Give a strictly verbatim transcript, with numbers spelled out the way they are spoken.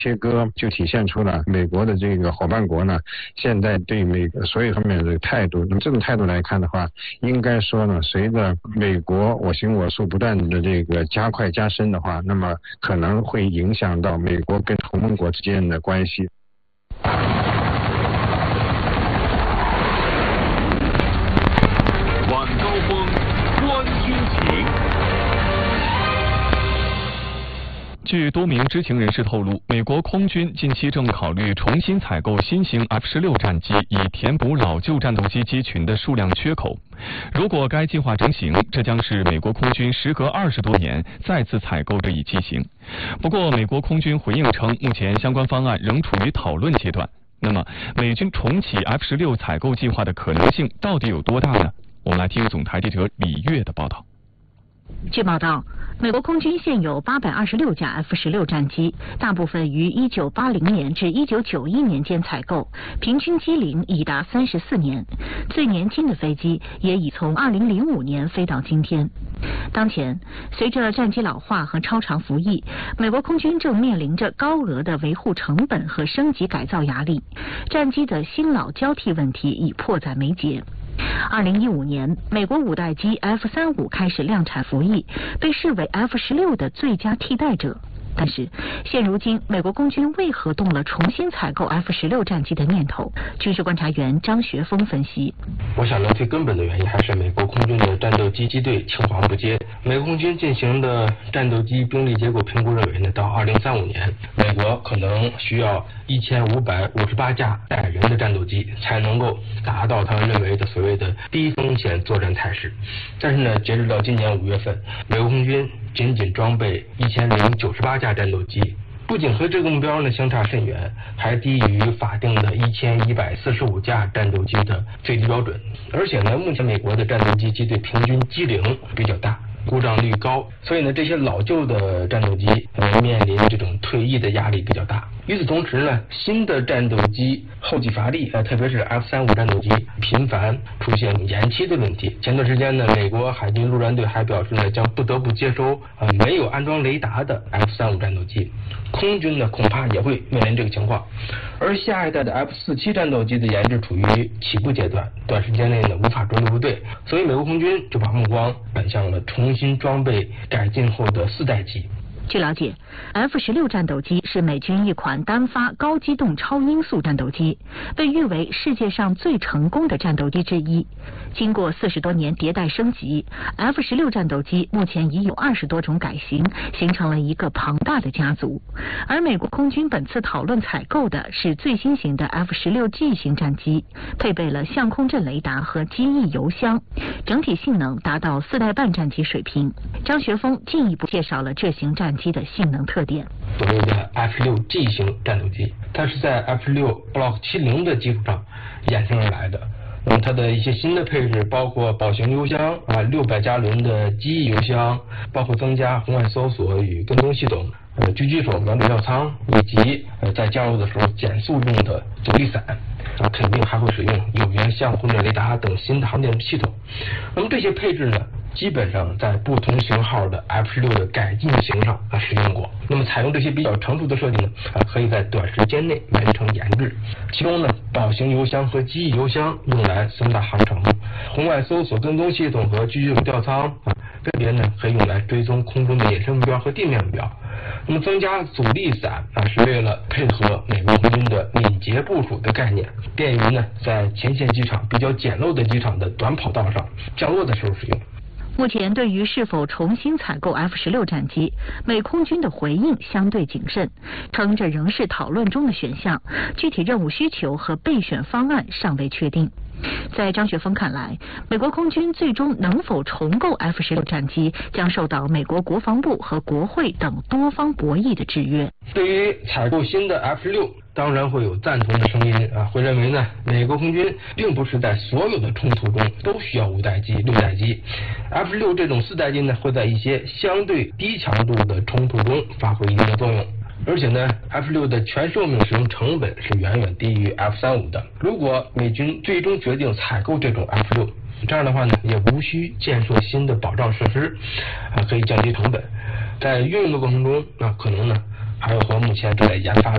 切割就体现出了美国的这个伙伴国呢，现在对美国所有方面的态度。那么这种态度来看的话，应该说呢，随着美国我行我素不断的这个加快加深的话，那么可能会影响到美国跟同盟国之间的关系。 晚高峰，观军情。 据多名知情人士透露，美国空军近期正考虑重新采购新型 F 十六 战机，以填补老旧战斗机机群的数量缺口。如果该计划成型，这将是美国空军时隔二十多年再次采购这一机型。不过，美国空军回应称，目前相关方案仍处于讨论阶段。那么，美军重启 F 十六 采购计划的可能性到底有多大呢？我们来听总台记者李月的报道。 据报道，美国空军现有八百二十六架 F 十六 战机，大部分于一九八零年至一九九一年间采购，平均机龄已达三十四年。最年轻的飞机也已从二零零五年飞到今天。当前，随着战机老化和超长服役，美国空军正面临着高额的维护成本和升级改造压力，战机的新老交替问题已迫在眉睫。二零一五年，美国五代机 F 三十五 开始量产服役，被视为 F 十六 的最佳替代者。但是，现如今美国空军为何动了重新采购 F 十六 战机的念头？军事观察员张学峰分析： 我想呢，最根本的原因还是美国空军的战斗机机队青黄不接。美国空军进行的战斗机兵力结构评估认为呢，到二零三五年，美国可能需要一千五百五十八架载人的战斗机，才能够达到他们认为的所谓的低风险作战态势。但是呢，截止到今年五月份，美国空军仅仅装备一千零九十八架战斗机，不仅和这个目标呢相差甚远，还低于法定的一千一百四十五架战斗机的最低标准。而且呢，目前美国的战斗机机队平均机龄比较大，故障率高，所以呢，这些老旧的战斗机呃面临这种退役的压力比较大。与此同时呢，新的战斗机后继乏力，呃，特别是 F 三十五 战斗机频繁出现延期的问题。前段时间呢，美国海军陆战队还表示呢，将不得不接收呃没有安装雷达的 F 三十五 战斗机。空军呢，恐怕也会面临这个情况。而下一代的 F 四十七 战斗机的研制处于起步阶段，短时间内呢无法着陆部队，所以美国空军就把目光转向了重新装备改进后的四代机。 据了解 ，F 十六 战斗机是美军一款单发高机动超音速战斗机，被誉为世界上最成功的战斗机之一。经过四十多年迭代升级 ，F 十六 战斗机目前已有二十多种改型，形成了一个庞大的家族。而美国空军本次讨论采购的是最新型的 F 十六 G 型战机，配备了相空阵雷达和机翼油箱，整体性能达到四代半战机水平。张学峰进一步介绍了这型战机的性能特点。 所谓的 F 六 G 型战斗机，它是在 F 六 Block 七十的基础上衍生而来的。那么它的一些新的配置包括宝型油箱啊，六百加仑的机翼油箱，包括增加红外搜索与跟踪系统，呃，狙击手瞄准吊舱，以及呃在降落的时候减速用的阻力伞。啊，肯定还会使用有源相控阵雷达等新的航电系统。那么这些配置呢，基本上在不同型号的 F 十六 的改进型上啊使用过。那么采用这些比较成熟的设计呢，啊可以在短时间内完成研制。其中呢，宝型油箱和机翼油箱用来松大航程，红外搜索跟踪系统和狙击手吊舱啊，分别呢可以用来追踪空中的野生目标和地面目标。那么增加阻力伞啊，是为了配合美国空军的敏捷部署的概念，便于呢在前线机场比较简陋的机场的短跑道上降落的时候使用。 目前对于是否重新采购 F 十六 战机，美空军的回应相对谨慎，称这仍是讨论中的选项，具体任务需求和备选方案尚未确定。在张学峰看来，美国空军最终能否重购 F 十六 战机，将受到美国国防部和国会等多方博弈的制约。 对于采购新的 F 十六，当然会有赞同的声音啊，会认为呢，美国空军并不是在所有的冲突中都需要五代机、六代机 ，F 十六 这种四代机呢，会在一些相对低强度的冲突中发挥一定的作用。而且呢 ，F 十六 的全寿命使用成本是远远低于 F 三十五 的。如果美军最终决定采购这种 F 十六，这样的话呢，也无需建设新的保障设施，啊，可以降低成本。在运用的过程中，啊，可能呢，还要和目前正在研发